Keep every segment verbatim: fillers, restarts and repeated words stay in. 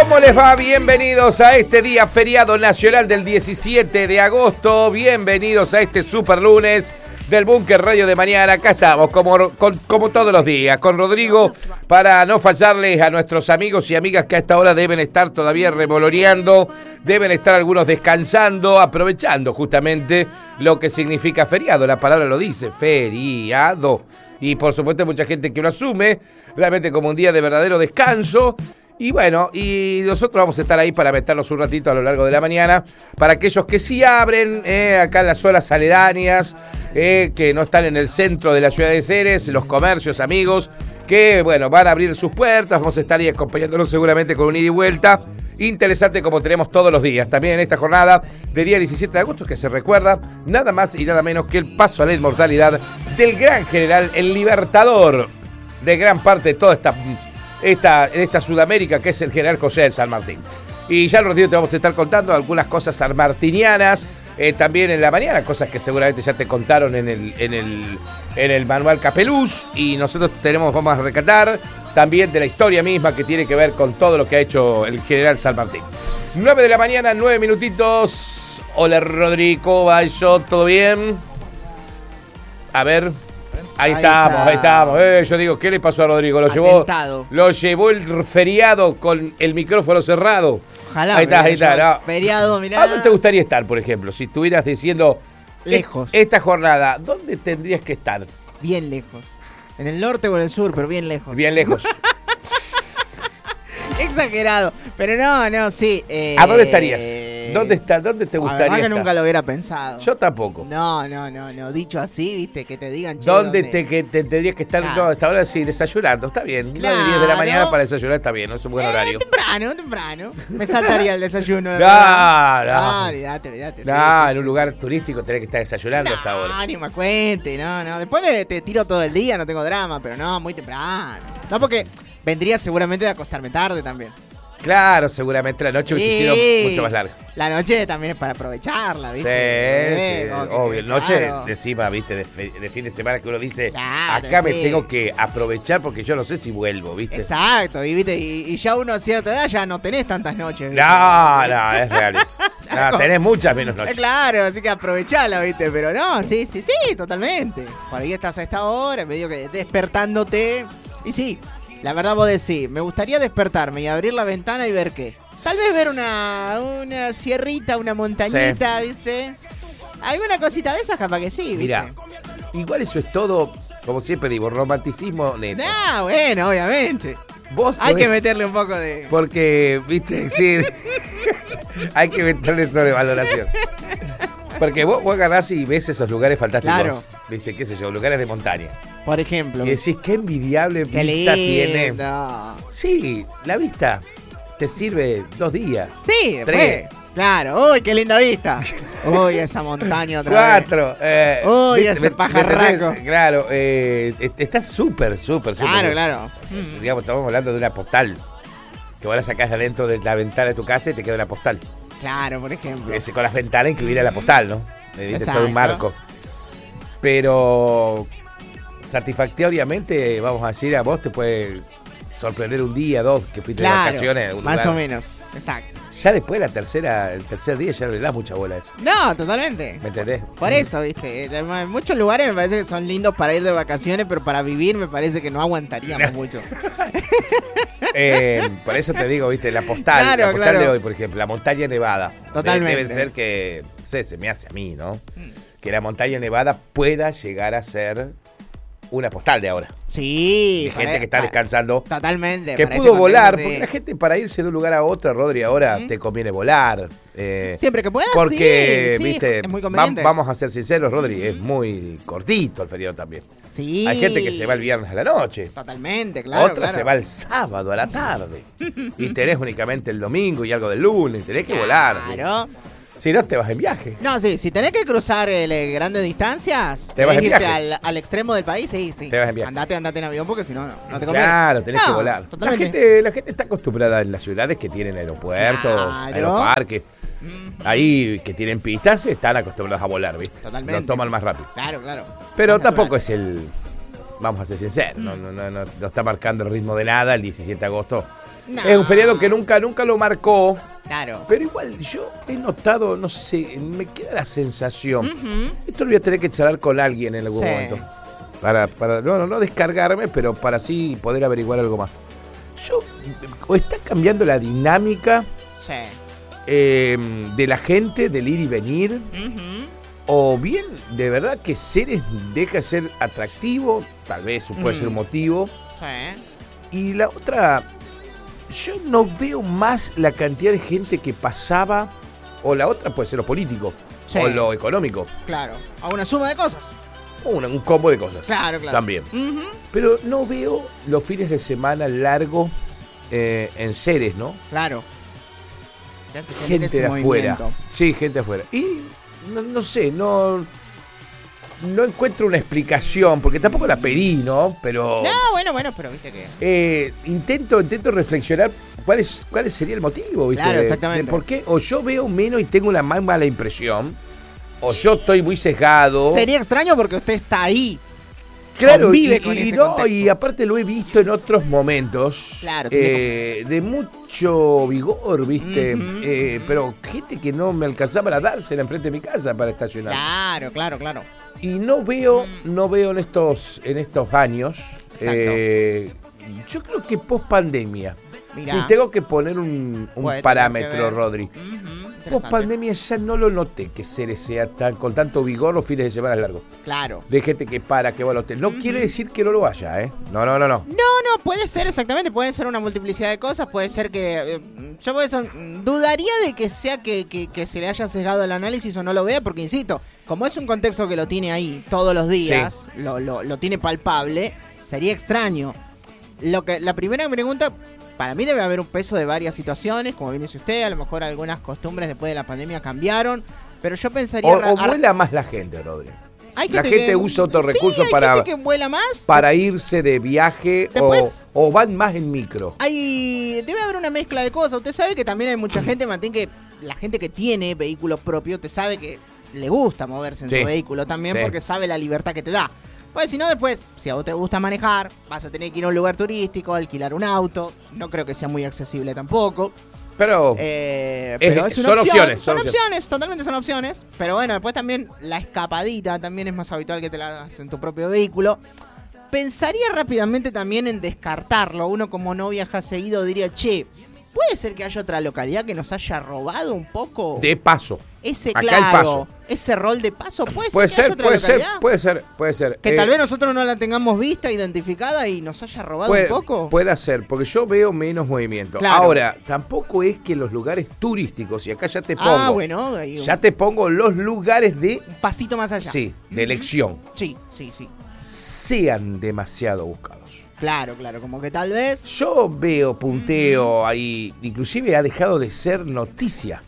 ¿Cómo les va? Bienvenidos a este día feriado nacional del diecisiete de agosto. Bienvenidos a este super lunes del Búnker Radio de mañana. Acá estamos, como, con, como todos los días, con Rodrigo, para no fallarles a nuestros amigos y amigas que a esta hora deben estar todavía revoloneando, deben estar algunos descansando, aprovechando justamente lo que significa feriado. La palabra lo dice, feriado. Y por supuesto hay mucha gente que lo asume realmente como un día de verdadero descanso. Y bueno, y nosotros vamos a estar ahí para meternos un ratito a lo largo de la mañana. Para aquellos que sí abren, eh, acá en las zonas aledañas, eh, que no están en el centro de la ciudad de Ceres, los comercios, amigos, que bueno, van a abrir sus puertas. Vamos a estar ahí acompañándolos seguramente con un ida y vuelta. Interesante como tenemos todos los días. También en esta jornada de día diecisiete de agosto, que se recuerda nada más y nada menos que el paso a la inmortalidad del gran general, el libertador de gran parte de toda esta... Esta, esta Sudamérica, que es el general José de San Martín. Y ya en un ratito te vamos a estar contando algunas cosas sanmartinianas, eh, también en la mañana, cosas que seguramente ya te contaron en el, en el, en el manual Capeluz, y nosotros tenemos, vamos a recatar también de la historia misma que tiene que ver con todo lo que ha hecho el general San Martín. nueve de la mañana, nueve minutitos. Hola Rodrigo, ¿va yo? ¿Todo bien? A ver... Ahí, ahí estamos, está. ahí estamos. Eh, yo digo, ¿qué le pasó a Rodrigo? Lo llevó, lo llevó el feriado con el micrófono cerrado. Ojalá. Ahí está, ahí está. No. Feriado, mirá. ¿A dónde te gustaría estar, por ejemplo? Si estuvieras diciendo... Lejos. Esta jornada, ¿dónde tendrías que estar? Bien lejos. En el norte o en el sur, pero bien lejos. Bien lejos. Exagerado. Pero no, no, sí. Eh, ¿A dónde estarías? ¿Dónde está? ¿Dónde te gustaría la verdad que estar? Nunca lo hubiera pensado. Yo tampoco. No, no, no, no. Dicho así, viste, que te digan... ¿Dónde, ¿dónde? Te, que te tendrías que estar? Claro. No, hasta ahora sí, desayunando. Está bien. Claro. nueve, diez de la mañana para desayunar está bien. No es un buen eh, horario. Temprano, temprano. Me saltaría el desayuno. No, no. no. olvidate, olvidate. No, sí, en sí, un sí. lugar turístico tenés que estar desayunando no, hasta ahora. No, ni me cuente, no, no. Después me, te tiro todo el día, no tengo drama, pero no, muy temprano. No, porque vendría seguramente de acostarme tarde también. Claro, seguramente la noche hubiese sí. sido mucho más larga. La noche también es para aprovecharla, ¿viste? Sí, Eh, sí, que, obvio. Noche claro. de encima, ¿viste? De, fe, de fin de semana que uno dice, Claro, acá sí. me tengo que aprovechar porque yo no sé si vuelvo, ¿viste? Exacto, y, ¿viste? Y, y ya uno a cierta edad ya no tenés tantas noches. ¿viste? No, no, es real eso. No, tenés muchas menos noches. Claro, así que aprovechala, ¿viste? Pero no, sí, sí, sí, totalmente. Por ahí estás a esta hora, medio que despertándote. Y sí, la verdad vos decís, me gustaría despertarme y abrir la ventana y ver qué. Tal vez ver una, una sierrita, una montañita, sí. ¿Viste? Alguna cosita de esas capaz que sí, ¿viste? Mirá, igual eso es todo, como siempre digo, romanticismo neto. No, bueno, obviamente. Vos hay podés, que meterle un poco de... Porque, viste, sí, hay que meterle sobrevaloración. Porque vos, vos agarrás y ves esos lugares fantásticos, claro. Viste, qué sé yo, lugares de montaña. Por ejemplo. Y decís, qué envidiable qué vista lindo. tiene. Sí, la vista te sirve dos días. Sí, tres. Pues, claro, uy, qué linda vista. Uy, esa montaña otra Cuatro. vez. Eh, uy, me, ese me, pajarraco. Me claro, eh, estás súper, súper, súper. Claro, claro. Mm. Digamos, estamos hablando de una postal. Que vos la sacás de adentro de la ventana de tu casa y te queda una postal. Claro, por ejemplo. Ese, con las ventanas incluiría la postal, ¿no? Necesitas todo un marco. Pero satisfactoriamente, vamos a decir, a vos te puede sorprender un día, dos, que fuiste claro, de vacaciones. A un más lugar. o menos, exacto. Ya después, la tercera, el tercer día, ya no le das mucha bola a eso. No, totalmente. ¿Me entendés? Por eso, viste, en muchos lugares me parece que son lindos para ir de vacaciones, pero para vivir me parece que no aguantaríamos mucho. eh, por eso te digo, viste, la postal, claro, la postal claro. de hoy, por ejemplo, la montaña nevada. Totalmente. Debe ser que, no sé, se me hace a mí, ¿no? Que la montaña nevada pueda llegar a ser una postal de ahora. Sí. De gente que está descansando. Totalmente. Que pudo volar, sí. porque la gente para irse de un lugar a otro, Rodri, ahora ¿Mm? te conviene volar. Eh, Siempre que puedas, porque, sí, viste, sí, es muy conveniente. va, vamos a ser sinceros, Rodri, es muy cortito el feriado también. Sí. Hay gente que se va el viernes a la noche. Totalmente, claro. Otra claro. se va el sábado a la tarde. Y tenés únicamente el domingo y algo del lunes. Tenés que volar. Claro. Si no, te vas en viaje. No, sí, si tenés que cruzar eh, grandes distancias, te vas en irte viaje. Al, al extremo del país, sí, sí. Te vas en viaje. Andate, andate en avión porque si no, no, no te conviene. Claro, tenés no, que volar. La gente, la gente está acostumbrada en las ciudades que tienen aeropuertos, claro. aeroparques. Mm-hmm. Ahí que tienen pistas, están acostumbrados a volar, ¿viste? Totalmente. Lo toman más rápido. Claro, claro. Pero más tampoco natural. es el... Vamos a ser sinceros, mm. no, no, no, no está marcando el ritmo de nada el diecisiete de agosto No. Es un feriado que nunca, nunca lo marcó. Claro. Pero igual yo he notado, no sé, me queda la sensación. Uh-huh. Esto lo voy a tener que charlar con alguien en algún Sí. momento. Para, para no, no, no descargarme, pero para así poder averiguar algo más. Yo, o está cambiando la dinámica Sí. eh, de la gente, del ir y venir, Uh-huh. o bien de verdad que Ceres deja de ser atractivo, tal vez puede Mm. ser un motivo. Sí. Y la otra, yo no veo más la cantidad de gente que pasaba, o la otra puede ser lo político, Sí. o lo económico, Claro. A una suma de cosas. un, un combo de cosas. Claro, claro. También. Uh-huh. Pero no veo los fines de semana largos eh, en Ceres, ¿no? Claro. Ya se genera Gente ese de afuera. movimiento. Sí, gente de afuera. Y no, no sé, no, no encuentro una explicación, porque tampoco la pedí, ¿no? Pero No, bueno, bueno, pero viste que... eh, intento, intento reflexionar cuál es, cuál sería el motivo, ¿viste? Claro, De- exactamente. de por qué o yo veo menos y tengo una más mala impresión, o yo estoy muy sesgado. Sería extraño porque usted está ahí. Claro, y, convive con y ese no, contexto. y aparte lo he visto en otros momentos. Claro, tiene eh, de mucho vigor, ¿viste? Ujú, Eh, ujú. pero gente que no me alcanzaba a dársela enfrente de mi casa para estacionar. Claro, claro, claro. Y no veo, no veo en estos, en estos años. Exacto. eh, yo creo que post pandemia. Mirá. Si tengo que poner un, un Puede tener que parámetro, ver. Rodri. Ujú, interesante. Post pandemia ya no lo noté que Ceres sea tan, con tanto vigor los fines de semana largos. Claro. De gente que para, que va al hotel. No quiere decir que no lo vaya, ¿eh? No, no, no, no. No, no, puede ser exactamente, puede ser una multiplicidad de cosas, puede ser que... eh, yo por eso mm, dudaría de que sea que, que- que se le haya sesgado el análisis o no lo vea, porque insisto, como es un contexto que lo tiene ahí todos los días, lo, lo- lo tiene palpable, sería extraño. Lo que, la primera pregunta, para mí debe haber un peso de varias situaciones, como bien dice usted, a lo mejor algunas costumbres después de la pandemia cambiaron, pero yo pensaría... O, o ar- vuela más la gente, Rodri. hay la gente gente usa otros Sí, recursos hay para- gente que vuela más. Para irse de viaje o, Después- o van más en micro. Hay, debe haber una mezcla de cosas. Usted sabe que también hay mucha gente, Martín, que la gente que tiene vehículo propio, te sabe que le gusta moverse en Sí. su vehículo también Sí. porque sabe la libertad que te da. Pues si no, después, si a vos te gusta manejar, vas a tener que ir a un lugar turístico, alquilar un auto. No creo que sea muy accesible tampoco. Pero Eh, Es- pero es una son opción. opciones, Son son opciones, totalmente son opciones. Pero bueno, después también la escapadita también es más habitual que te la hagas en tu propio vehículo. Pensaría rápidamente también en descartarlo. Uno como no viaja seguido diría, che, ¿puede ser que haya otra localidad que nos haya robado un poco de paso. ese, acá el claro, paso. ese rol de paso? ¿Puede, Puede ser que haya ser, otra puede ser, localidad? puede ser, puede ser. Que Eh, tal vez nosotros no la tengamos vista, identificada y nos haya robado puede, un poco. puede ser, porque yo veo menos movimiento. Claro. Ahora, tampoco es que los lugares turísticos, y acá ya te pongo, ah, bueno, hay un ya te pongo los lugares de, pasito más allá. sí, de Ujú. elección, Sí, sí, sí. sean demasiado buscados. Claro, claro, como que tal vez... Yo veo punteo ahí, inclusive ha dejado de ser noticia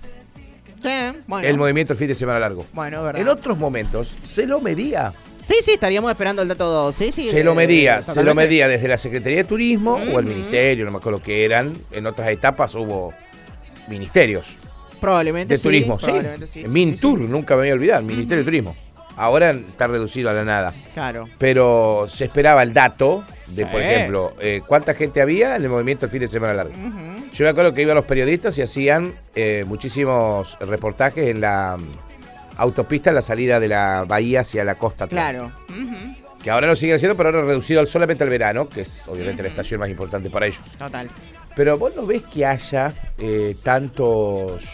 Eh, bueno, el movimiento el fin de semana largo. bueno, verdad. En otros momentos se lo medía, Sí, sí, estaríamos esperando el dato. Sí, sí. se lo eh, medía, se lo totalmente. medía desde la Secretaría de Turismo o el Ujú. Ministerio, no me acuerdo qué eran. En otras etapas hubo ministerios Probablemente de sí, turismo, sí. probablemente sí, sí, Mintur, sí, sí. nunca me voy a olvidar, Ministerio de Turismo. Ahora está reducido a la nada. Claro. Pero se esperaba el dato de, por Sí. ejemplo, eh, cuánta gente había en el movimiento el fin de semana largo. Ujú. Yo me acuerdo que iban los periodistas y hacían eh, muchísimos reportajes en la mm, autopista en la salida de la bahía hacia la costa atlántica. Claro. Ujú. Que ahora lo siguen haciendo, pero ahora reducido al- solamente al verano, que es obviamente la Ujú. estación más importante para ellos. Total. Pero vos no ves que haya eh, tantos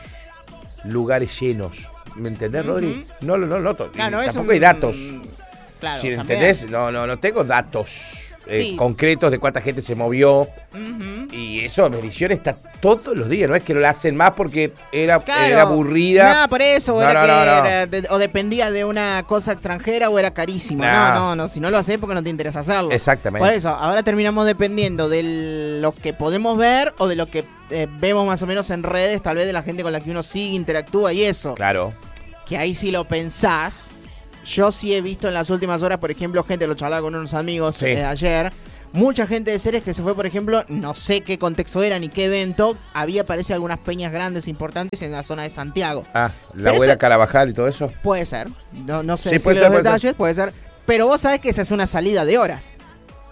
lugares llenos. ¿Me entendés, Ujú. Rodri? No lo no, no, no, Claro, y es tampoco un- hay datos. Claro. Si también. entendés, no, no, no tengo datos eh, Sí. concretos de cuánta gente se movió. Ujú. Y eso, medición está todos los días. No es que lo hacen más porque era, Claro. era aburrida. No, por eso, o No, era no, que no, no. era de- o dependía de una cosa extranjera o era carísimo. No. No, no, no, si no lo haces porque no te interesa hacerlo. Exactamente. Por eso, ahora terminamos dependiendo de lo que podemos ver o de lo que eh, vemos más o menos en redes, tal vez de la gente con la que uno sigue, interactúa y eso. Claro. Que ahí si lo pensás, yo sí he visto en las últimas horas, por ejemplo, gente, lo charlaba con unos amigos Sí. eh, ayer, mucha gente de Ceres que se fue, por ejemplo, no sé qué contexto era ni qué evento, había parece algunas peñas grandes importantes en la zona de Santiago. Ah, la Pero abuela eso- Carabajal y todo eso. Puede ser, no, no sé Sí, decirle puede ser, los puede ser. detalles, puede ser, pero vos sabés que esa es una salida de horas.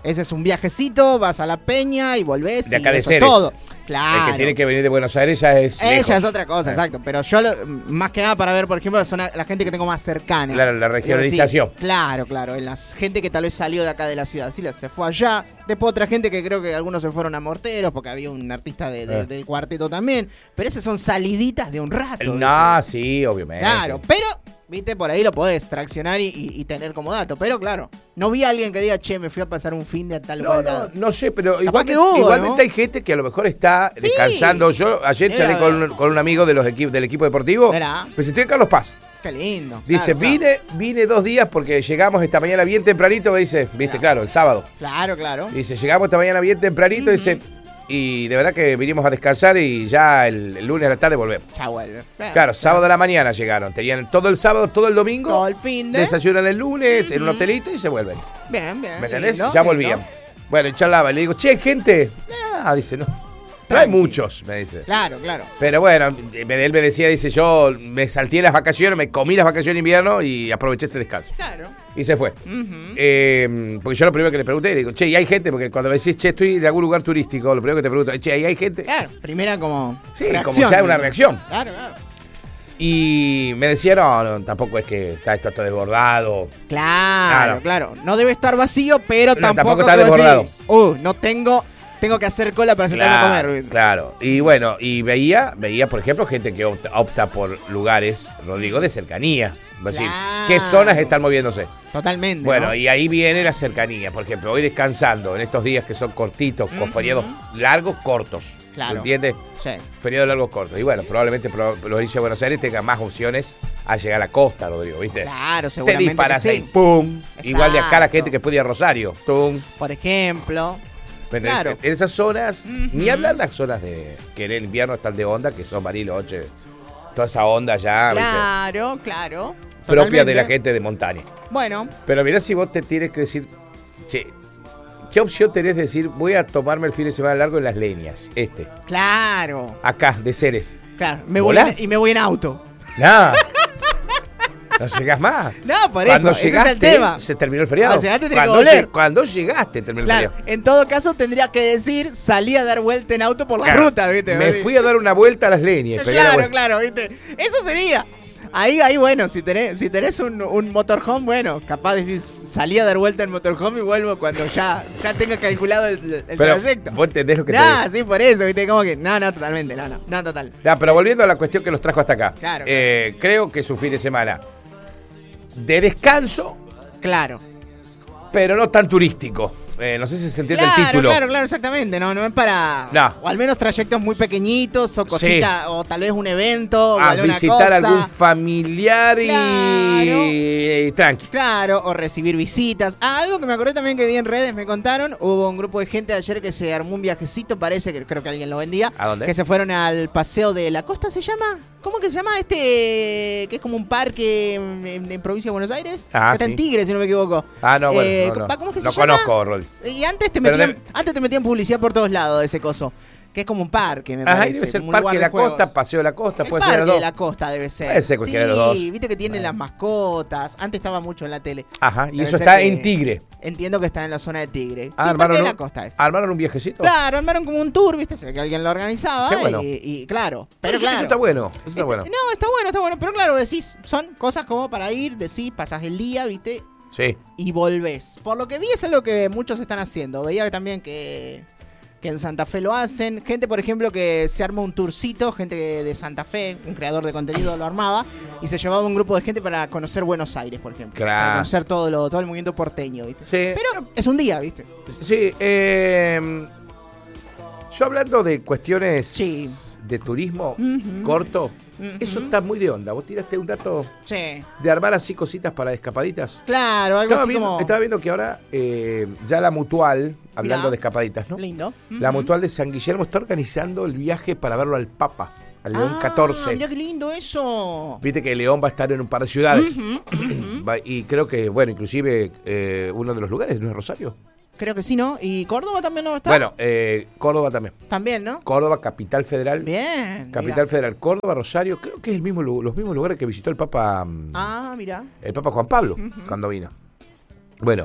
Ese es un viajecito, vas a la Peña y volvés. De acá y de eso Ceres. es todo. Claro. El que tiene que venir de Buenos Aires ya es Ella lejos. es otra cosa, Eh. exacto. Pero yo, lo- más que nada para ver, por ejemplo, son a- la gente que tengo más cercana. Claro, la regionalización. Sí, claro, claro. En la gente que tal vez salió de acá de la ciudad. Sí, la- se fue allá. Después otra gente que creo que algunos se fueron a Morteros, porque había un artista de- de- Eh. del cuarteto también. Pero esas son saliditas de un rato. No, sí, obviamente. Claro, pero, viste, por ahí lo podés traccionar y, y- y tener como dato. Pero claro, no vi a alguien que diga, che, me fui a pasar un fin de tal No, lugar. no, nada. no sé, pero Capaz igualmente, que hubo, igualmente ¿no? hay gente que a lo mejor está Sí. descansando. Yo ayer Debe charlé con haber. un, con un amigo de los equipos del equipo deportivo. Verá. Pues estoy en Carlos Paz. Qué lindo. Dice, claro, claro. vine, vine dos días porque llegamos esta mañana bien tempranito, me dice, viste, claro, el sábado. Claro, claro. Dice, llegamos esta mañana bien tempranito, dice, y de verdad que vinimos a descansar y ya el, el lunes a la tarde volvemos. Ya vuelve. Claro, sábado a la mañana llegaron. Tenían todo el sábado, todo el domingo. Todo el fin de. Desayunan el lunes en un hotelito y se vuelven. Bien, bien. ¿Me entendés? lindo, Ya lindo. volvían. Bueno, y charlaba. Y le digo, che, ¿hay gente? Ah, dice, no. No hay Tranqui. muchos, me dice. Claro, claro. Pero bueno, me- él me decía, dice, yo me salté las vacaciones, me comí las vacaciones de invierno y aproveché este descanso. Claro. Y se fue. Ujú. Eh, porque yo lo primero que le pregunté, digo, che, ¿y hay gente? Porque cuando me decís, che, estoy de algún lugar turístico, lo primero que te pregunto, che, ¿y hay gente? Claro, primera como. Sí, reacción, como ya una ¿no? reacción. Claro, claro. Y me decía, no, no, tampoco es que está esto está desbordado. Claro, Claro. claro. No debe estar vacío, pero No, tampoco, tampoco está que vos desbordado. decís, Uh, no tengo. Tengo que hacer cola para sentarme a comer. ¿viste? claro. Y bueno, y veía, veía, por ejemplo, gente que opta, opta por lugares, Rodrigo, de cercanía. Es decir, Claro. ¿qué zonas están moviéndose? Totalmente. Bueno, ¿no? y ahí viene la cercanía. Por ejemplo, hoy descansando en estos días que son cortitos, con Ujú. feriados largos, cortos. Claro. ¿Entiendes? Sí. Feriados largos, cortos. Y bueno, probablemente pro- los hinchas de Buenos Aires tengan más opciones a llegar a la costa, Rodrigo, ¿viste? Claro, Te seguramente. disparas que sí. ahí, ¡pum! Igual de acá la Exacto. gente que puede ir a Rosario, ¡tum! Por ejemplo. ¿Me entendés? Claro. En esas zonas, Ujú. ni hablar las zonas de que en el invierno están de onda, que son Bariloche, toda esa onda ya, ¿viste? Claro, claro. Propia de la Totalmente. gente de montaña. Bueno, Pero mirá si vos te tienes que decir, che, ¿qué opción tenés de decir, voy a tomarme el fin de semana largo en Las Leñas, este, claro. acá, de Ceres? Claro. Me voy en- ¿Volás? y me voy en auto. Nah, no llegás más. No, por Cuando eso. Ese llegaste, es el tema. se terminó el feriado. Cuando llegaste tenés que cuando, volver. lle- cuando llegaste, terminó el Claro, feriado. en todo caso tendría que decir, salí a dar vuelta en auto por la Claro, ruta, ¿viste? Me fui a dar una vuelta a Las Leñas. pegué la Claro, vuelta. claro, ¿viste? Eso sería. Ahí, ahí, bueno, si tenés, si tenés un, un motorhome, bueno, capaz decís, salí a dar vuelta en motorhome y vuelvo cuando ya, ya tenga calculado el, el Pero trayecto. vos entendés lo que te Nah, digo. sí, por eso, ¿viste? Como que, no, no, totalmente, no, no, no, total. Ya, pero volviendo a la cuestión que los trajo hasta acá. Claro, Eh, creo que es un fin de semana de descanso, Claro. pero no tan turístico. Eh, no sé si se entiende Claro, el título. claro, claro, exactamente. No, no es para. No. O al menos trayectos muy pequeñitos, o cositas, o tal vez un evento, o A alguna visitar cosa. algún familiar y... Claro. y tranqui. Claro, o recibir visitas. Ah, algo que me acordé también que vi en redes, me contaron, hubo un grupo de gente ayer que se armó un viajecito, parece que creo que alguien lo vendía. ¿A dónde? Que se fueron al paseo de la costa, ¿se llama? ¿Cómo que se llama este? Que es como un parque en, en- en provincia de Buenos Aires. Ah, que está sí. en Tigre, si no me equivoco. Ah, no, bueno, Eh, no, no. ¿cómo es que No se llama? conozco, Rol. Y antes te Pero metían, debe- antes te metían publicidad por todos lados de ese coso. Que es como un parque, me Ajá, parece. debe ser como un Parque lugar de la juegos. Costa, Paseo de la Costa, El puede parque ser las de dos. la costa debe ser. Puede ser cualquiera sí, de los dos. viste que tienen Bueno. las mascotas. Antes estaba mucho en la tele. Ajá, y Debe eso ser está que- en Tigre. Entiendo que está en la zona de Tigre. Ah, sí, armaron, Parque de un, la costa es. armaron un viajecito. Claro, armaron como un tour, viste, se ve que alguien lo organizaba. Qué bueno. Y, y claro, Pero pero eso, claro. eso está bueno. Eso está Este- bueno. No, está bueno, está bueno. Pero claro, decís, son cosas como para ir, decís, pasás el día, viste, Sí. y volvés. Por lo que vi es algo que muchos están haciendo. Veía también que, que en Santa Fe lo hacen. Gente, por ejemplo, que se arma un tourcito, gente de Santa Fe, un creador de contenido lo armaba, y se llevaba un grupo de gente para conocer Buenos Aires, por ejemplo. Claro. Para conocer todo, lo, todo el movimiento porteño, ¿viste? Sí. Pero es un día, ¿viste? Sí, eh, yo hablando de cuestiones Sí. de turismo Ujú. corto, Ujú. eso está muy de onda. Vos tiraste un dato Sí. de armar así cositas para escapaditas. Claro, algo Estaba así viendo, como... estaba viendo que ahora eh, ya la Mutual, hablando Mirá. de escapaditas, ¿no? Lindo. La Ujú. Mutual de San Guillermo está organizando el viaje para verlo al Papa, al León Ah, catorce. Mirá qué lindo eso. Viste que León va a estar en un par de ciudades. Ujú, ujú. Va- y creo que, bueno, inclusive eh, uno de los lugares no es Rosario. Creo que sí, ¿no? ¿Y Córdoba también no está? Bueno, eh, Córdoba también. También, ¿no? Córdoba, capital federal. Bien. Capital mirá. Federal, Córdoba, Rosario, creo que es el mismo, lu- los mismos lugares que visitó el Papa, mm, Ah, mira. el Papa Juan Pablo Ujú. cuando vino. Bueno,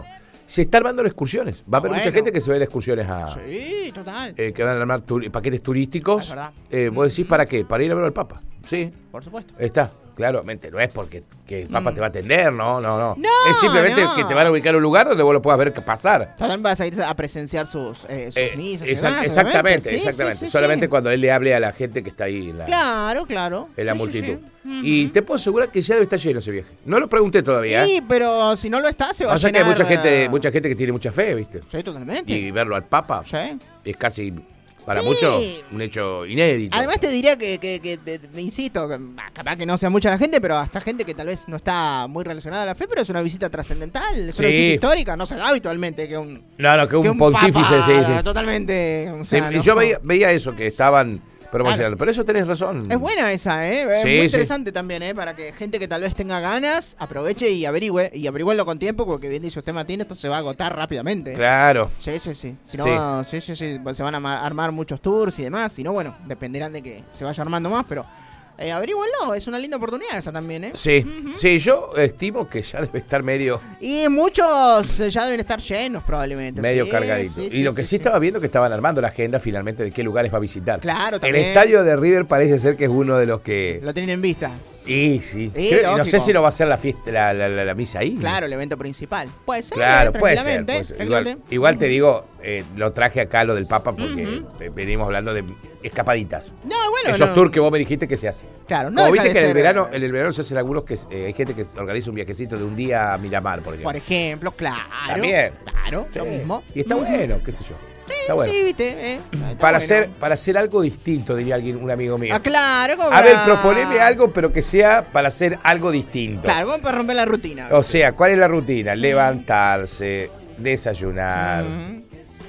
Se está armando excursiones. Va a haber Bueno. mucha gente que se va a ir de excursiones a... Sí, total. eh, que van a armar turi- paquetes turísticos. Es verdad. Eh, vos decís, ¿para qué? Para ir a ver al Papa. Sí, Por supuesto. está. Claramente, no es porque que el Papa Mm. te va a atender, no, no, no. No, es simplemente no. que te van a ubicar a un lugar donde vos lo puedas ver pasar. También vas a ir a presenciar sus, eh, sus Eh, misas. y exact- demás, exactamente, obviamente. Sí, exactamente. sí, sí, Solamente sí. cuando él le hable a la gente que está ahí en la, Claro, claro. en la Sí, sí, multitud. sí. Ujú. Y te puedo asegurar que ya debe estar lleno ese viaje. No lo pregunté todavía. ¿eh? Sí, pero si no lo está, se va O a sea que hay llenar. mucha gente, eh, mucha gente que tiene mucha fe, ¿viste? Sí, totalmente. Y verlo al Papa Sí. es casi, para Sí. muchos, un hecho inédito. Además te diría que, que, que te, te insisto, que, bah, capaz que no sea mucha la gente, pero hasta gente que tal vez no está muy relacionada a la fe, pero es una visita trascendental, es una Sí. visita histórica, no se da habitualmente que un, no, no, que un, que un pontífice, papa, sí, sí. totalmente. O Sí, sea, y ¿no? yo veía, veía eso, que estaban promocionando. Claro. Pero eso tenés razón. Es buena esa, ¿eh? Es Sí, muy sí. interesante también, ¿eh? Para que gente que tal vez tenga ganas aproveche y averigüe. Y averigüenlo con tiempo, porque bien dice usted, Martín, esto se va a agotar rápidamente. Claro. Sí, sí, sí. Si no, sí, sí, sí. Se van a ma- armar muchos tours y demás. Si no, bueno, dependerán de que se vaya armando más, pero eh, averígüenlo. Es una linda oportunidad esa también, ¿eh? Sí, sí, yo estimo que ya debe estar medio, Y muchos eh, ya deben estar llenos probablemente. medio sí, cargadito. sí, y sí, lo que sí, sí, estaba viendo que estaban armando la agenda finalmente de qué lugares va a visitar. Claro, El también. estadio de River parece ser que es uno de los que... Lo tienen en vista. Y sí. Sí, Creo- no sé lógico. si no va a ser la fiesta, la, la- la- la misa ahí. Claro, el evento principal. Puede ser. Claro, eh, puede ser. tranquilamente, puede ser. Igual, tranquilamente. igual te digo, eh, lo traje acá lo del Papa porque Ujú. eh, venimos hablando de escapaditas. No, bueno, Esos no. tours que vos me dijiste que se hacen. Claro, no Como deja viste de que en el ser, verano, eh, en el verano se hacen algunos que eh, hay gente que organiza un viajecito de un día a Miramar, por ejemplo. Por ejemplo, claro. También. Claro, Sí. lo mismo. Y está Ujú. bueno, qué sé yo. Sí, Está bueno. sí, viste. eh, está para bueno. hacer, para hacer algo distinto, diría alguien, un amigo mío. Ah, claro, como A ver, para- proponeme algo, pero que sea para hacer algo distinto. Claro, como para romper la rutina. O sea, ¿cuál es la rutina? Levantarse, desayunar, Ujú.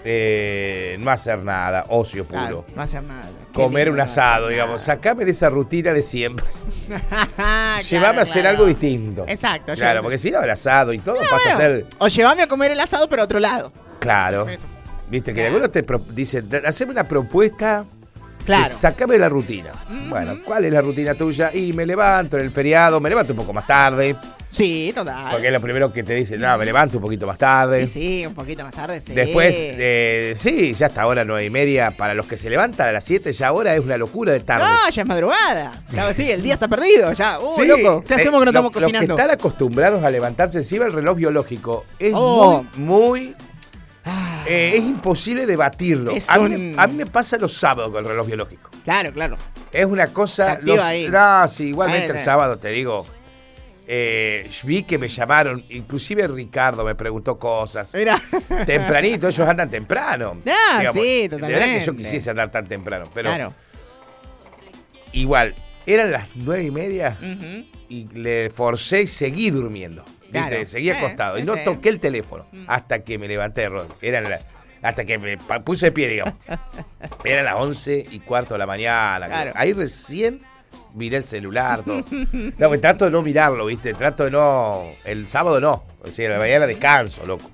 eh, no hacer nada, ocio puro. Claro, no hacer nada. Qué Comer lindo un no asado, hacer digamos. nada. Sacame de esa rutina de siempre. Claro, Llévame a hacer claro. algo distinto. Exacto. Claro, yo- porque si no, el asado y todo Ah, pasa a bueno. ser. O llévame a comer el asado, pero a otro lado. Claro. Viste que Claro. algunos te pro- dicen, haceme una propuesta. Claro. Que sacame la rutina. Bueno, ¿cuál es la rutina tuya? Y me levanto en el feriado, me levanto un poco más tarde. Sí, total. Porque es lo primero que te dicen, no, me levanto un poquito más tarde. Sí, sí, un poquito más tarde, sí. Después, eh, sí, ya hasta ahora nueve y media. Para los que se levantan a las siete, ya ahora es una locura de tarde. No, ya es madrugada. Claro, sí, el día está perdido. Ya, uh, Sí, loco. ¿Qué eh, hacemos que no lo- estamos cocinando? Los que están acostumbrados a levantarse encima el reloj biológico es Oh. muy, muy... Ah, eh, es imposible debatirlo. Es A mí, un- me- a mí me pasa los sábados con el reloj biológico. claro, claro. Es una cosa... Se activa Los, ahí. no, sí, igualmente Bueno. el sábado, te digo... Eh, vi que me llamaron, inclusive Ricardo me preguntó cosas. Mira. Tempranito, ellos andan temprano. Ah, sí, De verdad que yo totalmente. quisiese andar tan temprano, pero Claro. igual, eran las nueve y media Ujú. y le forcé y seguí durmiendo. ¿Viste? Claro. Seguí Eh, acostado y sí, no sí. toqué el teléfono Mm. hasta que me levanté, Rod. Eran las- hasta que me pa- puse de pie, digamos. Eran las once y cuarto de la mañana. Claro. Ahí recién miré el celular, todo. No, pues trato de no mirarlo, ¿viste? Trato de no... El sábado no. O sea, la mañana descanso, loco.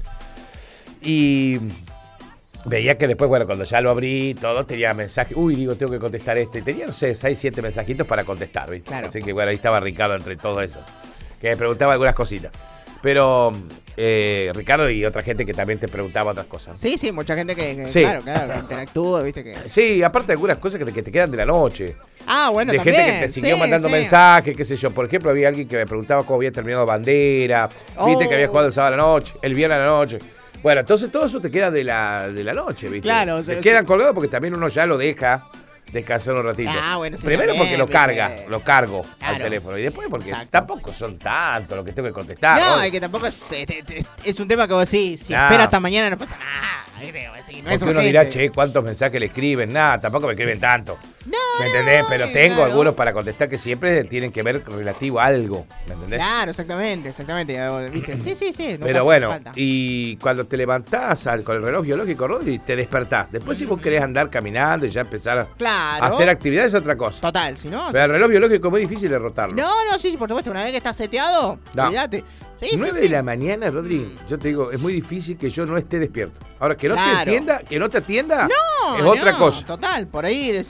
Y veía que después, bueno, cuando ya lo abrí, todo tenía mensajes. Uy, digo, tengo que contestar este. Tenía, no sé, seis, siete mensajitos para contestar, ¿viste? Claro. Así que, bueno, ahí estaba Ricardo entre todos esos. Que me preguntaba algunas cositas. Pero eh, Ricardo y otra gente que también te preguntaba otras cosas. Sí, sí, mucha gente que, que- Sí. claro, claro, que interactúa, viste que. Sí, aparte de algunas cosas que te, que te quedan de la noche. Ah, bueno, de también. gente que te siguió sí, mandando sí. mensajes, qué sé yo. Por ejemplo, había alguien que me preguntaba cómo había terminado Bandera. Viste Oh. que había jugado el sábado a la noche, el viernes a la noche. Bueno, entonces todo eso te queda de la, de la noche, ¿viste? Claro, o te sea, quedan sí. colgados porque también uno ya lo deja descansar un ratito. Ah, bueno, sí, Primero también, porque lo ¿viste? carga, lo cargo al Claro. teléfono. Y después porque Exacto. tampoco son tanto lo que tengo que contestar. No, ¿no? es que tampoco es, eh, te- te- es un tema que vos sí, si No. espera hasta mañana no pasa nada. ¿viste? Vos decís, no es Porque uno urgente. dirá, che, ¿cuántos mensajes le escriben? Nada, tampoco me escriben tanto. No, ¿Me entendés? no, Pero eh, tengo claro. algunos para contestar que siempre tienen que ver relativo a algo. ¿Me entendés? Claro, exactamente, exactamente. eh, ¿viste? Sí, sí, sí. nunca Pero bueno, falta. y cuando te levantás al- con el reloj biológico, Rodri, te despertás. Después, si vos querés andar caminando y ya empezar a, Claro. a hacer actividades, es otra cosa. Total, si no. Pero el reloj biológico es muy difícil derrotarlo. No, no, sí, sí, por supuesto. Una vez que está seteado, No. olvídate. Sí, nueve sí, de sí. la mañana, Rodri, yo te digo, es muy difícil que yo no esté despierto. Ahora, que no te Claro. atienda, que no te atienda, No, es otra no, cosa. Total, por ahí decís, bueno,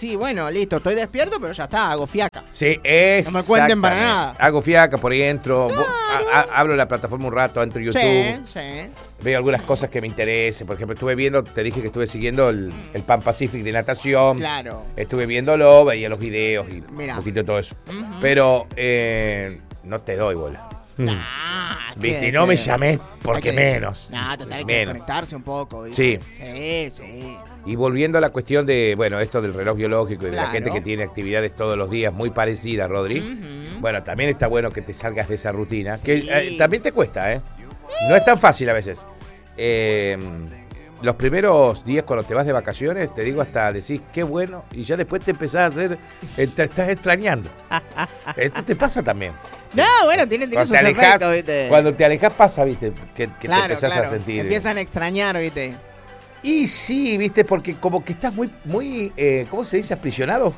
bueno, listo, estoy despierto, pero ya está, hago fiaca. Sí, es. No me cuenten para nada. Hago fiaca, por ahí entro, Claro. a- a- abro la plataforma un rato, entro en YouTube. Sí, sí. Veo algunas cosas que me interesen. Por ejemplo, estuve viendo, te dije que estuve siguiendo el, el Pan Pacific de natación. Claro. Estuve viéndolo, veía los videos y Mirá. un poquito de todo eso. Ujú. Pero eh, no te doy bola. Ah, Viste, ¿qué? y no me ¿Qué? llamé porque Hay que- menos. No, total, hay que menos. conectarse un poco. ¿viste? Sí, sí. Y volviendo a la cuestión de, bueno, esto del reloj biológico y de la Claro. gente que tiene actividades todos los días muy parecidas, Rodri. Ujú. Bueno, también está bueno que te salgas de esa rutina. Sí. Que eh, también te cuesta, ¿eh? No es tan fácil a veces. Eh, los primeros días cuando te vas de vacaciones, te digo hasta decís, qué bueno, y ya después te empezás a hacer, eh, te estás extrañando. Esto te pasa también. No, bueno, tiene, tiene Cuando sus te alejas, efectos, ¿viste? cuando te alejas pasa, viste, que, que Claro, te empezás claro. a sentir. Empiezan a extrañar, ¿viste? Y sí, viste, porque como que estás muy, muy, eh, ¿cómo se dice? Aprisionado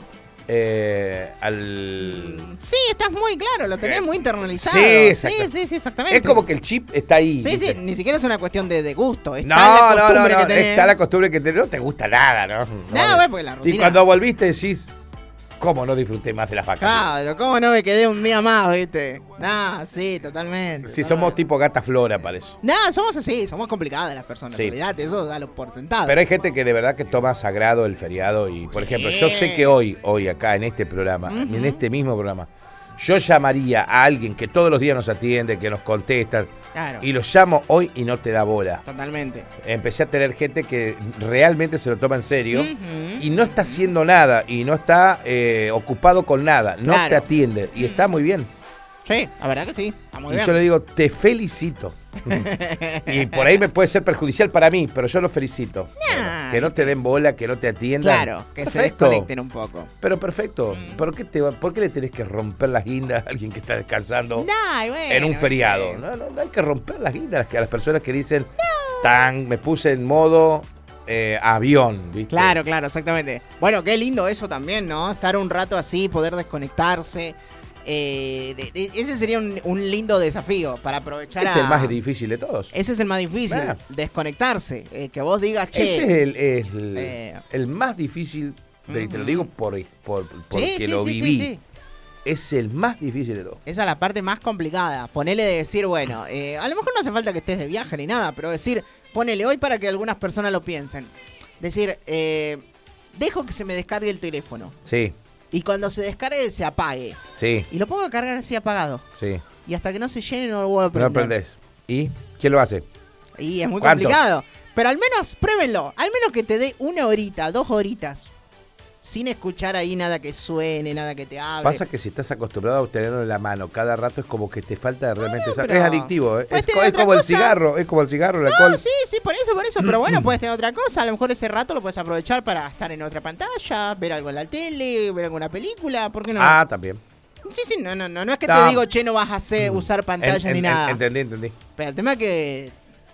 eh, al... Sí, estás muy claro, lo tenés Eh, muy internalizado. sí, sí, exacto. sí, sí, exactamente. Es como que el chip está ahí. Sí, ¿viste? sí, ni siquiera es una cuestión de, de gusto. Está No, la no, no, costumbre no, que tenés. está la costumbre que tenés, no te gusta nada, ¿no? No, bueno, porque la rutina- Y cuando volviste decís, ¿cómo no disfruté más de las vacaciones? Claro, ¿cómo no me quedé un día más, viste? No, sí, totalmente. Si totalmente. somos tipo gata flora, parece. No, somos así, somos complicadas las personas. Sí. Olvídate, eso da los por sentado. Pero hay gente que de verdad que toma sagrado el feriado y, por ejemplo, yo sé que hoy, hoy acá en este programa, Ujú. en este mismo programa, yo llamaría a alguien que todos los días nos atiende, que nos contesta, Claro, y lo llamo hoy y no te da bola. totalmente. Empecé a tener gente que realmente se lo toma en serio Ujú. y no está haciendo nada y no está eh, ocupado con nada, no Claro. te atiende y está muy bien. Sí, la verdad que sí, está muy y bien. yo le digo, te felicito. Y por ahí me puede ser perjudicial para mí, pero yo lo felicito. Nah. Que no te den bola, que no te atiendan. Claro, que se Perfecto. desconecten un poco. Pero perfecto. Mm. ¿Por qué, te, va- ¿Por qué le tenés que romper las guindas a alguien que está descansando Nah, y bueno, en un feriado? viste. No, no, no hay que romper las guindas que a las personas que dicen, tan, me puse en modo eh, avión, ¿viste? Claro, claro, exactamente. Bueno, qué lindo eso también, ¿no? Estar un rato así, poder desconectarse. Eh, de- de- ese sería un, un lindo desafío para aprovechar Es a- el más difícil de todos. Ese es el más difícil, Ah. desconectarse. Eh, que vos digas, che. Ese es el, el, Eh. el más difícil, de- y te lo Ujú. digo por, por, porque Sí, sí, lo sí, viví. sí, sí. Es el más difícil de todos. Esa es la parte más complicada. Ponele de decir, bueno, eh, a lo mejor no hace falta que estés de viaje ni nada, pero decir, ponele hoy para que algunas personas lo piensen. Decir, eh, dejo que se me descargue el teléfono. Sí, Y cuando se descargue, se apague. sí, Y lo pongo a cargar así apagado. sí. Y hasta que no se llene, no lo vuelvo a No prender. aprendés. ¿Y quién lo hace? Y es muy ¿Cuánto? complicado. Pero al menos, pruébenlo. Al menos que te dé una horita, dos horitas. Sin escuchar ahí nada que suene, nada que te hable. Pasa que si estás acostumbrado a tenerlo en la mano cada rato es como que te falta realmente... No, esa- pero es adictivo, ¿eh? puedes Es, tener co- es otra como el cosa. cigarro, es como el cigarro, el No, alcohol. sí, sí, por eso, por eso. Pero bueno, puedes tener otra cosa. A lo mejor ese rato lo puedes aprovechar para estar en otra pantalla, ver algo en la tele, ver alguna película. ¿Por qué no? Ah, también. Sí, sí, no, no, no. No es que No. te digo, che, no vas a hacer, usar pantallas En- ni en- nada. Entendí, entendí. Pero el tema es que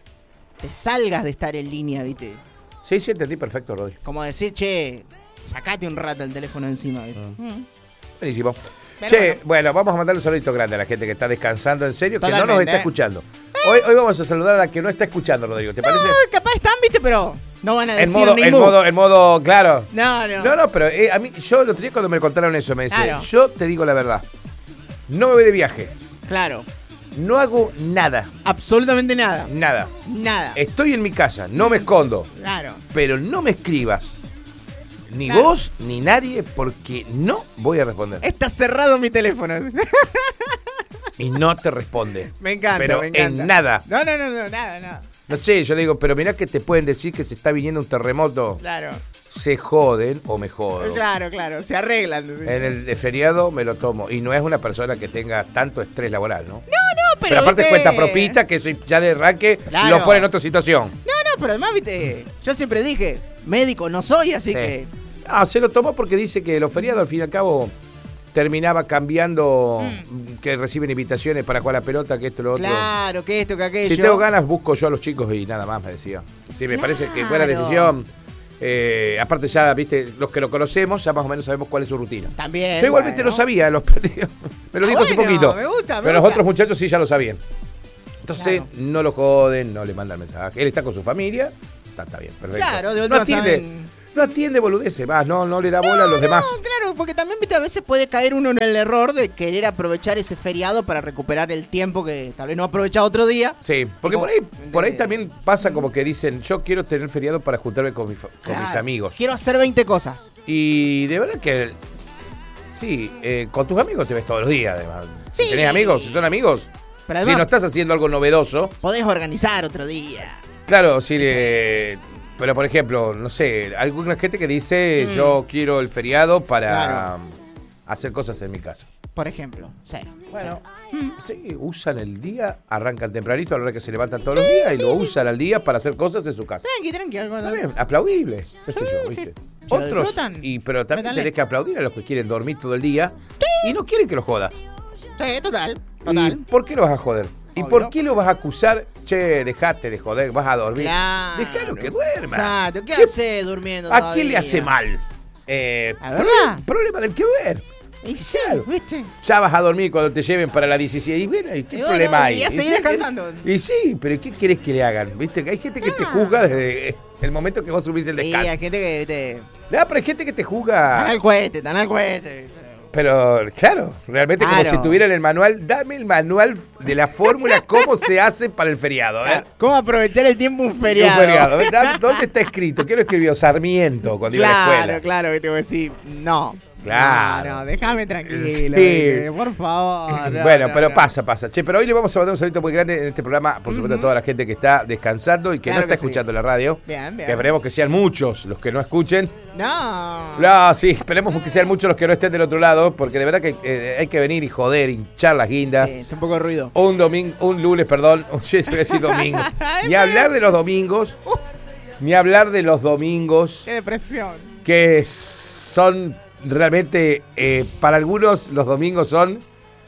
te salgas de estar en línea, ¿viste? Sí, sí, entendí perfecto, Rodri. Como decir, che, sacate un rato el teléfono encima, ¿viste? Mm. Buenísimo. Pero che, bueno. bueno. vamos a mandarle un saludito grande a la gente que está descansando, en serio, que no nos Totalmente, está ¿eh? escuchando. Hoy, hoy vamos a saludar a la que no está escuchando, Rodrigo, ¿te parece? No, capaz están, ¿viste? Pero no van a En decir modo, ni en mu. modo, en modo, claro. No, no. No, no, pero eh, a mí, yo el otro día cuando me contaron eso, me dice, Claro. yo te digo la verdad, no me voy de viaje, Claro. no hago nada, Absolutamente nada. nada. Nada. Estoy en mi casa, no me escondo, Claro. pero no me escribas, ni Claro. vos, ni nadie, porque no voy a responder. Está cerrado mi teléfono. Y no te responde. Me encanta, Pero me encanta. en nada. No, no, no, no, nada, nada. No sé, yo le digo, pero mirá que te pueden decir que se está viniendo un terremoto. Claro. Se joden o me jodo. Claro, claro. Se arreglan. En el de feriado me lo tomo. Y no es una persona que tenga tanto estrés laboral, ¿no? No, no, pero. Pero, aparte viste- cuenta propista, que eso ya de arranque Claro. lo pone en otra situación. No, no, pero además, viste. Yo siempre dije, médico no soy, así Sí. que. Ah, se lo tomó porque dice que los feriados al fin y al cabo terminaba cambiando, Mm. que reciben invitaciones para jugar a la pelota, que esto, lo otro. Claro, que esto, que aquello. Si tengo ganas, busco yo a los chicos y nada más, me decía. Sí, me parece que buena Claro. decisión. Eh, aparte ya, viste, los que lo conocemos, ya más o menos sabemos cuál es su rutina. También. Yo igualmente bueno. no sabía los partidos. Me lo Ah, dijo hace bueno, poquito. me gusta, me pero los gusta. otros muchachos sí ya lo sabían. Entonces, Claro. no lo joden, no le mandan mensaje. Él está con su familia, está, está bien, perfecto. Claro, de no última atiende. saben- No atiende boludeces, va, no, no le da bola no, a los no, demás. Claro, porque también viste, a veces puede caer uno en el error de querer aprovechar ese feriado para recuperar el tiempo que tal vez no ha aprovechado otro día. Sí, porque como, por ahí, por ahí también pasa como que dicen, yo quiero tener feriado para juntarme con, mi, con claro, mis amigos. Quiero hacer veinte cosas. Y de verdad que, sí, eh, con tus amigos te ves todos los días, además. Sí. Si tenés amigos, si son amigos, pero además, si no estás haciendo algo novedoso. Podés organizar otro día. Claro, si le... Pero, por ejemplo, no sé, alguna gente que dice, mm. yo quiero el feriado para claro. hacer cosas en mi casa. Por ejemplo, sí. Bueno, sí, sí usan el día, arrancan tempranito a la hora que se levantan todos sí, los días y sí, lo sí. usan al día para hacer cosas en su casa. Tranqui, tranqui. Algo Está bien, aplaudible, qué sé sí, yo, ¿viste? Sí. Otros, y pero también Metale. tenés que aplaudir a los que quieren dormir todo el día sí. y no quieren que los jodas. Sí, total, total. ¿Y por qué los vas a joder? ¿Y Obvio. por qué lo vas a acusar? Che, dejate de joder, vas a dormir. Claro. Déjalo que duerma. Exacto, ¿qué hace durmiendo ¿A todavía? quién le hace mal? Eh, ¿La verdad? Problema, problema del que duerme. Y sí, claro. ¿viste? Ya vas a dormir cuando te lleven para la diecisiete. Y bueno, ¿y qué y problema bueno, hay? Y ya seguís descansando. Y sí, pero ¿qué querés que le hagan? ¿Viste? Hay gente que ah. te juzga desde el momento que vos subís el descanso. Sí, hay gente que te... No, pero hay gente que te juzga... Están al cohete, están al cohete. Pero, claro, realmente claro. como si tuviera en el manual, dame el manual de la fórmula, cómo se hace para el feriado. A ver. ¿Cómo aprovechar el tiempo un feriado? Un feriado. ¿Dónde está escrito? ¿Quién lo escribió? Sarmiento, cuando claro, iba a la escuela. Claro, claro, que te voy a decir, no. Claro. No, no, déjame tranquilo. Sí. Bebé, por favor. No, bueno, no, pero no. pasa, pasa. Che, pero hoy le vamos a mandar un saludito muy grande en este programa, por supuesto, uh-huh. a toda la gente que está descansando y que claro no está que escuchando sí. la radio. Bien, bien. Que esperemos que sean muchos los que no escuchen. No. No, sí, esperemos que sean muchos los que no estén del otro lado, porque de verdad que eh, hay que venir y joder, hinchar las guindas. Sí, es un poco de ruido. Un domingo, un lunes, perdón. Yo iba a decir domingo. Ni hablar de los domingos. Uf. Ni hablar de los domingos. Qué depresión. Que son realmente, eh, para algunos los domingos son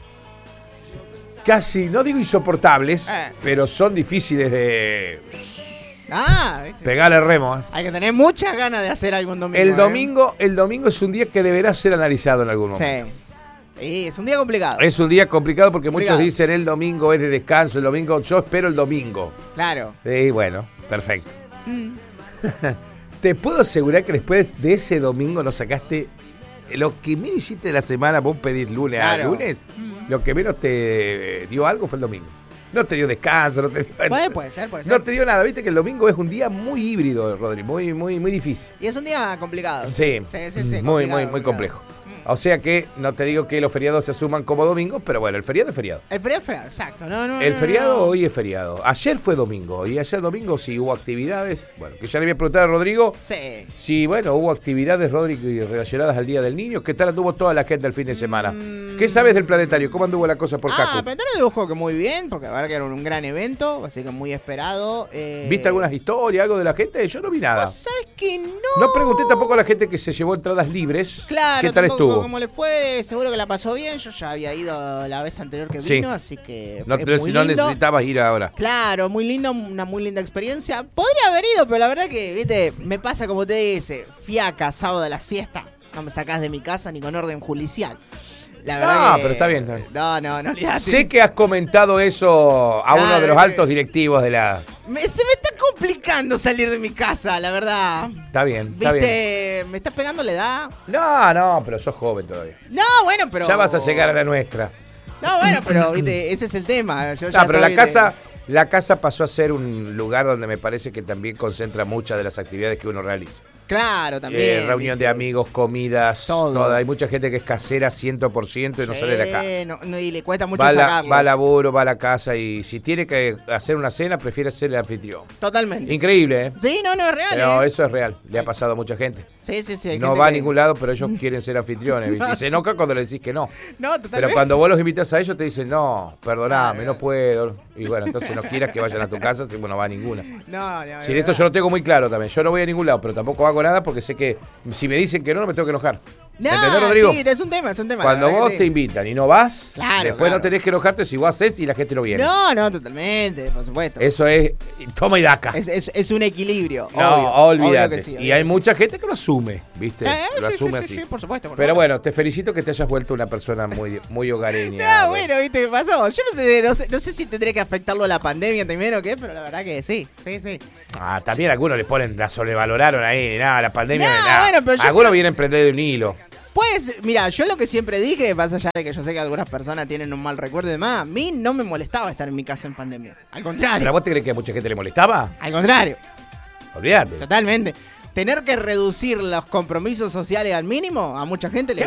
casi, no digo insoportables, eh. pero son difíciles de ah, ¿viste? pegarle remo. ¿eh? Hay que tener muchas ganas de hacer algún domingo. El ¿eh? domingo, el domingo es un día que deberá ser analizado en algún momento. Sí. Sí, es un día complicado. Es un día complicado porque complicado. Muchos dicen el domingo es de descanso, el domingo, yo espero el domingo. Claro. Sí, bueno, perfecto. Mm. Te puedo asegurar que después de ese domingo no sacaste lo que menos hiciste de la semana. Vos pedís lunes claro. a lunes, mm. lo que menos te dio algo fue el domingo. No te dio descanso, no te dio... Puede, puede ser, puede ser. No te dio nada, viste que el domingo es un día muy híbrido, Rodri, muy, muy, muy difícil. Y es un día complicado. Sí, sí, sí, sí muy, muy, muy complejo. O sea que no te digo que los feriados se asuman como domingos, pero bueno, el feriado es feriado. El feriado es feriado, exacto. No, no, el no, feriado no. hoy es feriado. Ayer fue domingo y ayer domingo sí hubo actividades. Bueno, que ya le voy a preguntar a Rodrigo. Sí. Sí, bueno, hubo actividades, Rodrigo, relacionadas al Día del Niño. ¿Qué tal anduvo toda la gente el fin de semana? Mm. ¿Qué sabes del planetario? ¿Cómo anduvo la cosa por ah, Cacu? Ah, el planetario dibujó que muy bien, porque la verdad que era un gran evento, así que muy esperado. Eh... ¿Viste algunas historias, algo de la gente? Yo no vi nada. ¿Vos sabés que no? No pregunté tampoco a la gente que se llevó entradas libres. Claro, ¿qué tal estuvo? ¿Cómo le fue? Seguro que la pasó bien. Yo ya había ido la vez anterior que vino, sí. así que no, fue muy no lindo. necesitabas ir ahora. Claro, muy lindo, una muy linda experiencia. Podría haber ido, pero la verdad que, viste, me pasa como te dice, fiaca, sábado de la siesta. No me sacás de mi casa ni con orden judicial. La verdad no, que... pero está bien. Está bien. No, no, no olvidate. Sé que has comentado eso a claro, uno de los altos directivos de la... Me, se me está complicando salir de mi casa, la verdad. Está bien, está ¿Viste? bien. ¿Me estás pegando la edad? No, no, pero sos joven todavía. No, bueno, pero... Ya vas a llegar a la nuestra. No, bueno, pero, viste, ese es el tema. Yo no, ya pero estoy, la casa... De... La casa pasó a ser un lugar donde me parece que también concentra muchas de las actividades que uno realiza. Claro, también. Eh, reunión ¿viste? de amigos, comidas, todo. todo. Hay mucha gente que es casera cien por ciento y sí, no sale de la casa. No, no, y le cuesta mucho va sacarlo. Va a laburo, va a la casa y si tiene que hacer una cena, prefiere ser el anfitrión. Totalmente. Increíble, ¿eh? Sí, no, no es real. Pero ¿eh? eso es real. Le ha pasado a mucha gente. Sí, sí, sí. No va a ningún lado, pero ellos quieren ser anfitriones. ¿viste? Y se enoja cuando le decís que no. No, totalmente. Pero cuando vos los invitas a ellos, te dicen, no, perdoname, no puedo. Y bueno, entonces no quieras que vayan a tu casa si bueno, no va a ninguna. No, no. Si esto yo lo tengo muy claro también. Yo no voy a ningún lado, pero tampoco hago nada porque sé que si me dicen que no, no me tengo que enojar. No, ¿Entendés, Rodrigo? sí, es un tema, es un tema. Cuando vos sí. te invitan y no vas, Claro, después claro. no tenés que enojarte si vos haces y la gente no viene. No, no, totalmente, por supuesto. Eso es toma y daca. Es, es, es un equilibrio. No, obvio, olvídate. obvio que sí, obvio y hay que sí. mucha gente que lo asume, ¿viste? Eh, lo sí, asume sí, así. sí, sí, por supuesto. Por Pero supuesto. bueno, te felicito que te hayas vuelto una persona muy, muy hogareña. No, bueno, ¿viste qué pasó? Yo no sé, no sé, no sé si tendría que afectarlo a la pandemia también o qué, pero la verdad que sí, sí, sí. Ah, también algunos le ponen, la sobrevaloraron ahí, nada, la pandemia, No, nada. bueno, pero yo Algunos creo- vienen prendidos de un hilo. Pues, mira, yo lo que siempre dije, más allá de que yo sé que algunas personas tienen un mal recuerdo y demás, a mí no me molestaba estar en mi casa en pandemia. Al contrario. ¿Pero vos te crees que a mucha gente le molestaba? Al contrario, Olvídate. totalmente. Tener que reducir los compromisos sociales al mínimo, a mucha gente le